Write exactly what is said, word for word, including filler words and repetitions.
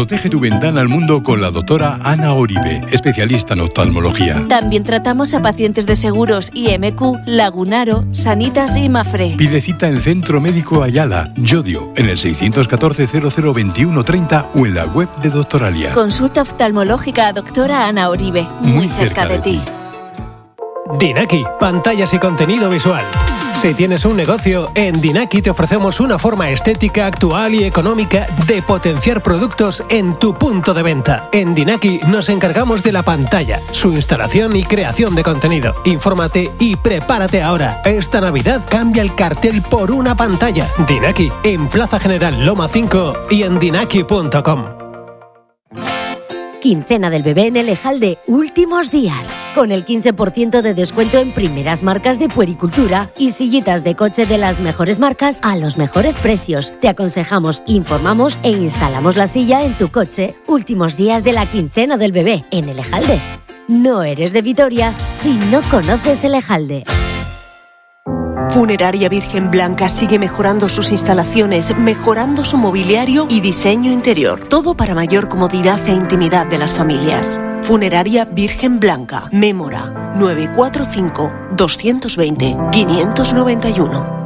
Protege tu ventana al mundo con la doctora Ana Oribe, especialista en oftalmología. También tratamos a pacientes de seguros I M Q, Lagunaro, Sanitas y Mafre. Pide cita en Centro Médico Ayala, Llodio, en el seiscientos catorce cero cero veintiuno treinta o en la web de Doctoralia. Consulta oftalmológica a doctora Ana Oribe, muy, muy cerca, cerca de, de ti. Dinaki, pantallas y contenido visual. Si tienes un negocio, en Dinaki te ofrecemos una forma estética, actual y económica de potenciar productos en tu punto de venta. En Dinaki nos encargamos de la pantalla, su instalación y creación de contenido. Infórmate y prepárate ahora. Esta Navidad cambia el cartel por una pantalla. Dinaki, en Plaza General Loma cinco y en dinaki punto com. Quincena del bebé en Elejalde, últimos días. Con el quince por ciento de descuento en primeras marcas de puericultura y sillitas de coche de las mejores marcas a los mejores precios. Te aconsejamos, informamos e instalamos la silla en tu coche. Últimos días de la quincena del bebé en Elejalde. No eres de Vitoria si no conoces Elejalde. Funeraria Virgen Blanca sigue mejorando sus instalaciones, mejorando su mobiliario y diseño interior. Todo para mayor comodidad e intimidad de las familias. Funeraria Virgen Blanca. Mémora nueve cuatro cinco, dos dos cero, cinco nueve uno.